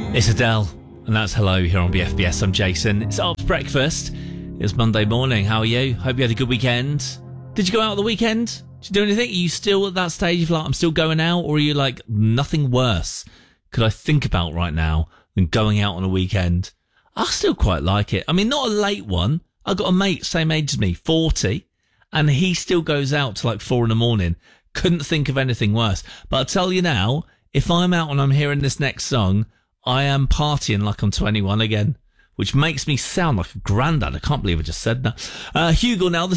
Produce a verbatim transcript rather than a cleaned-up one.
It's Adele, and that's Hello here on B F B S. I'm Jason. It's Arts Breakfast. It's Monday morning. How are you? Hope you had a good weekend. Did you go out on the weekend? Did you do anything? Are you still at that stage of like, I'm still going out? Or are you like, nothing worse could I think about right now than going out on a weekend? I still quite like it. I mean, not a late one. I got a mate, same age as me, forty, and he still goes out to like four in the morning. Couldn't think of anything worse. But I'll tell you now, if I'm out and I'm hearing this next song, I am partying like I'm twenty-one again, which makes me sound like a granddad. I can't believe I just said that. Uh, Hugo now, the